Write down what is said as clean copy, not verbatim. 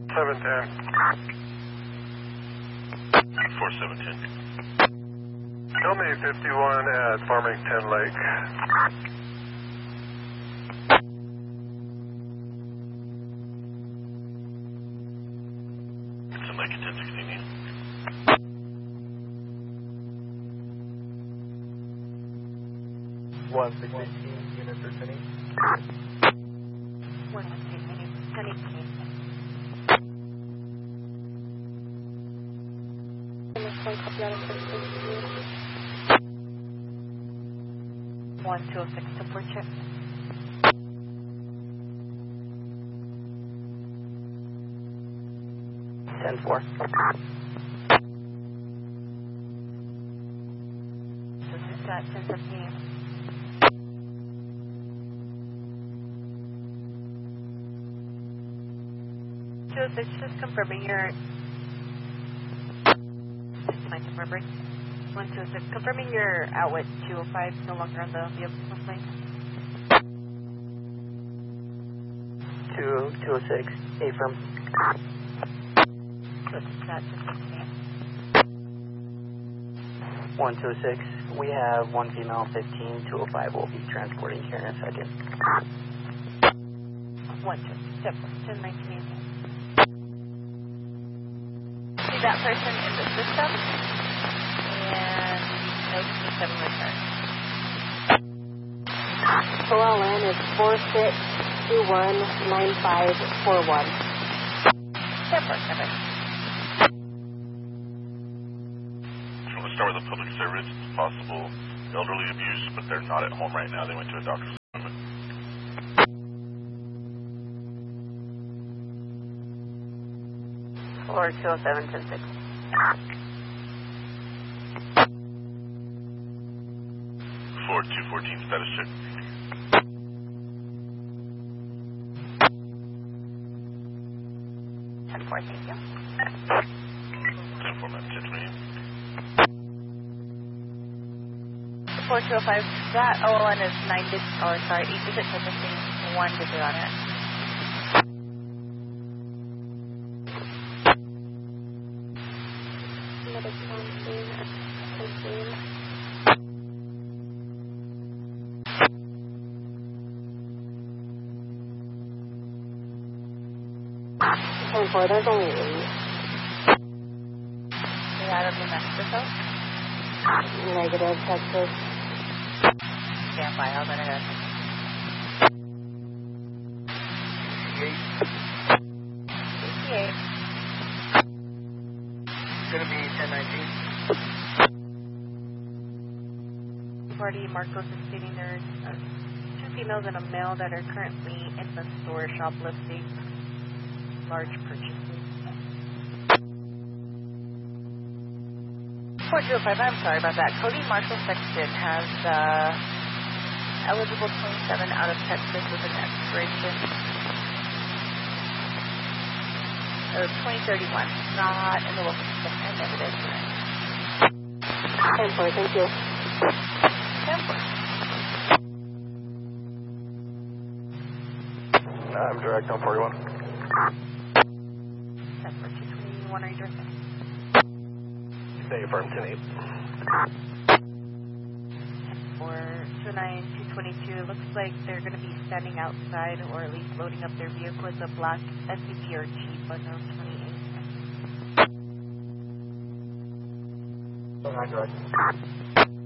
710. 4710. Tell me 51 at Farmington Lake. It's in Lake 1016. 116 units are sending. 116, sending. Copy out of 1206 to port check. Ten four. This is that 1017. Just confirming your. Just remembering. 126. Confirming your outlet 205 no longer on the vehicle plane. 206. Affirm. This is that 126. We have one female 15. 205 will be transporting here in a second. 126. 1019. See that person in the system, and no 27 return. OLN is 46219541. Separate. I want to start with a public service. It's possible elderly abuse, but they're not at home right now. They went to a doctor's appointment. Or 207-10-6. 4214 status check. 10-4, thank you. 10-4, ma'am. 10-20. 4205, that OLN is 8 digit, 15, 1 digit on it. There's only 8. You're out of New Mexico? Negative, Texas. Stand by, I'll let it in. 68. It's going to be 1019. We've already Marcos is stating there's 2 females and a male that are currently in the store shoplifting large purchases. 4205, I'm sorry about that. Cody Marshall Sexton has eligible 27 out of Texas with an expiration of 2031. Not in the local system, and negative. 10-4, thank you. 10-4. I'm direct on 41. 10-4, 221, are you directing? Stay firm 10-8. 222, looks like they're going to be standing outside or at least loading up their vehicle with a black SUV or Jeep on 28. I'm direct.